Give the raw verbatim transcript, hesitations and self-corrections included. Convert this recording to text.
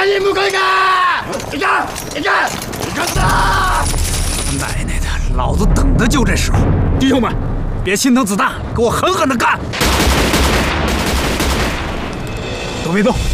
赶紧不可以干！你看，你看，你看他！ 奶奶的，老子等的就这时候！弟兄们，别心疼子弹，给我狠狠的干！都别动！